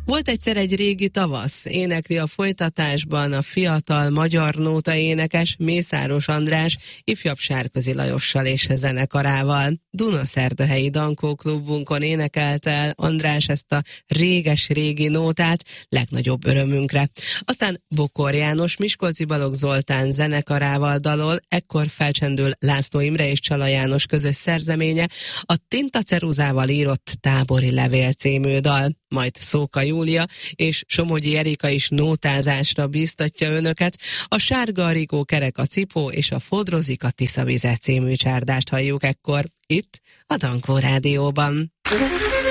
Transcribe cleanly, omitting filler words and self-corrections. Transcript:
Volt egyszer egy régi tavasz, énekli a folytatásban a fiatal magyar nóta énekes Mészáros András ifjabb Sárközi Lajossal és zenekarával. Dunaszerdahelyi Dankó klubunkon énekelt el András ezt a réges-régi nótát legnagyobb örömünkre. Aztán Bokor János Miskolci Balogh Zoltán zenekarával dalol, ekkor felcsendül László Imre és Csala János közös szerzeménye, a tintaceruzával írott Tábori levél című dal. Majd Szóka Júlia és Somogyi Erika is nótázásra bíztatja önöket. A Sárga a rigó, kerek a cipó és a Fodrozik a Tiszavize című csárdást halljuk ekkor, itt a Dankó Rádióban.